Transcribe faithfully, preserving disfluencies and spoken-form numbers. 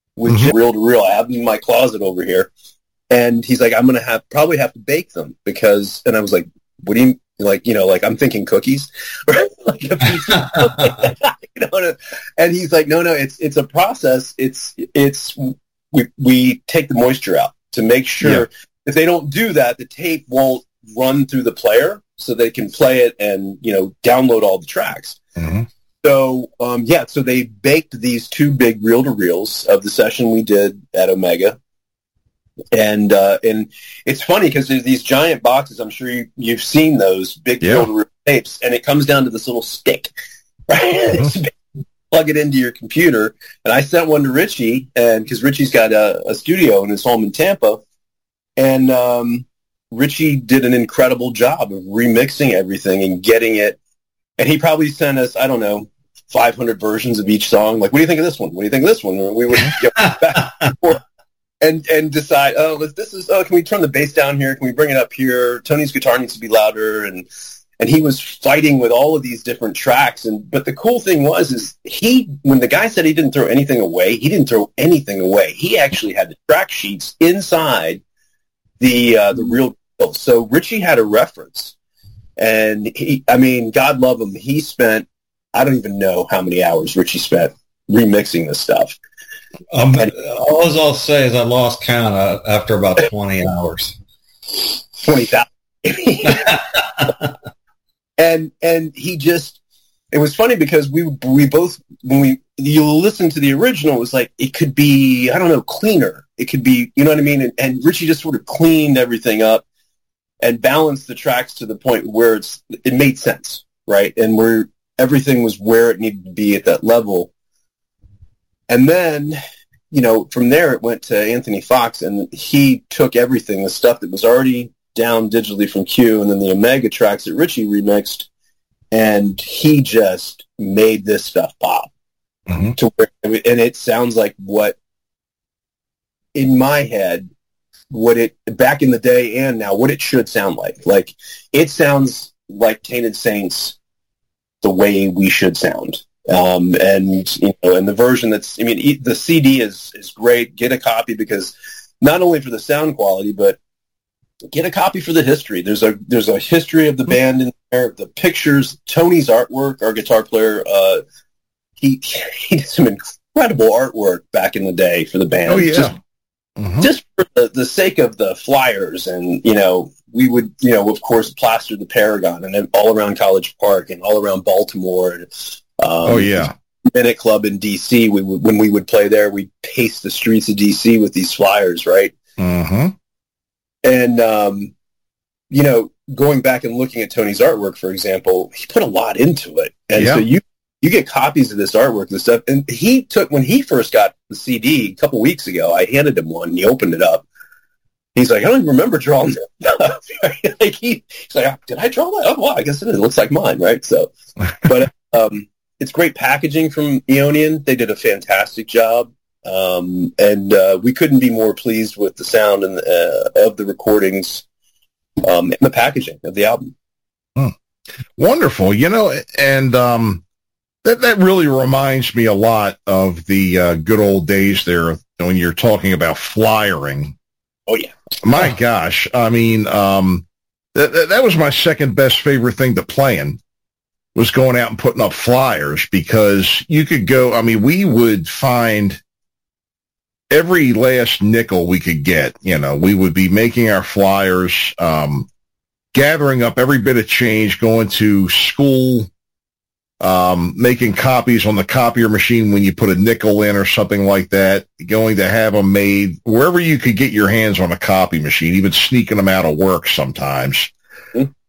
which mm-hmm. reel to reel. I have them in my closet over here. And he's like, I'm going to have probably have to bake them because, and I was like, what do you, like, you know, like I'm thinking cookies, right? Like a pizza. You know, and he's like, no, no, it's, it's a process. It's, it's, we, we take the moisture out to make sure yeah. if they don't do that, the tape won't run through the player so they can play it and, you know, download all the tracks. Mm-hmm. So, um, yeah, so they baked these two big reel-to-reels of the session we did at Omega. And uh, and it's funny because there's these giant boxes. I'm sure you, you've seen those big yeah. reel-to-reel tapes, and it comes down to this little stick, right? Mm-hmm. Plug it into your computer. And I sent one to Richie, and because Richie's got a, a studio in his home in Tampa, and um, Richie did an incredible job of remixing everything and getting it. And he probably sent us, I don't know, five hundred versions of each song. Like, what do you think of this one? What do you think of this one? We would get back and forth. And and decide, oh, let's, this is, oh, can we turn the bass down here? Can we bring it up here? Tony's guitar needs to be louder. And and he was fighting with all of these different tracks. And but the cool thing was, is he, when the guy said he didn't throw anything away, he didn't throw anything away. He actually had the track sheets inside the uh, the real deal. So Richie had a reference. And he, I mean, God love him. He spent, I don't even know how many hours Richie spent remixing this stuff. Um, all I'll say is I lost count after about twenty hours. twenty thousand. and and he just, it was funny because we we both, when we, you listen to the original, it was like, it could be, I don't know, cleaner. It could be, you know what I mean? And, and Richie just sort of cleaned everything up and balanced the tracks to the point where it's, it made sense, right? And where everything was where it needed to be at that level. And then, you know, from there it went to Anthony Fox, and he took everything, the stuff that was already down digitally from Q, and then the Omega tracks that Richie remixed, and he just made this stuff pop. Mm-hmm. To where, and it sounds like what, in my head, what it, back in the day and now, what it should sound like. Like, it sounds like Tainted Saints the way we should sound. Um, and, you know, and the version that's, I mean, the C D is, is great. Get a copy because not only for the sound quality, but get a copy for the history. There's a, there's a history of the band in there, the pictures, Tony's artwork, our guitar player, uh, he, he did some incredible artwork back in the day for the band. Oh, yeah. Just, mm-hmm. just for the, the sake of the flyers. And, you know, we would, you know, of course, plaster the Paragon and then all around College Park and all around Baltimore. And, Um, oh yeah, Minute Club in D C. We would, when we would play there, we'd paste the streets of D C with these flyers, right? Mm-hmm. And um, you know, going back and looking at Tony's artwork, for example, he put a lot into it, and yeah. so you you get copies of this artwork, this stuff. And he took when he first got the C D a couple weeks ago. I handed him one, and he opened it up. He's like, I don't even remember drawing that. Like he, he's like, oh, did I draw that? Oh, well, I guess it, is. It looks like mine, right? So, but. um It's great packaging from Aeonian. They did a fantastic job, um, and uh, we couldn't be more pleased with the sound and uh, of the recordings um, and the packaging of the album. Hmm. Wonderful, you know, and um, that that really reminds me a lot of the uh, good old days there when you're talking about flyering. Oh yeah, my oh. gosh! I mean, um, that that was my second best favorite thing to playing. Was going out and putting up flyers because you could go, I mean, we would find every last nickel we could get, you know, we would be making our flyers, um, gathering up every bit of change, going to school, um, making copies on the copier machine when you put a nickel in or something like that, going to have them made wherever you could get your hands on a copy machine, even sneaking them out of work sometimes. Mm-hmm.